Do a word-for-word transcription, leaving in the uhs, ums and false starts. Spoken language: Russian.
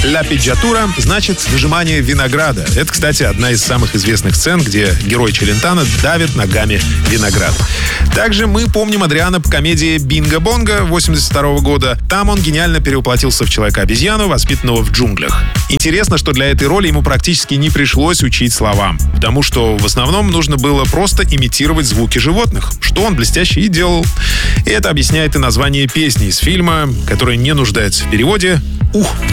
Ляпиджатура значит выжимание винограда. Это, кстати, одна из самых известных сцен, где герой Челентано давит ногами виноград. Также мы помним Адриано по комедии «Бинго-бонго» восемьдесят второго года. Там он гениально перевоплотился в человека-обезьяну, воспитанного в джунглях. Интересно, что для этой роли ему практически не пришлось учить словам, потому что в основном нужно было просто имитировать звуки животных, что он блестяще и делал. И это объясняет и название песни из фильма, которая не нуждается в переводе. «Ух,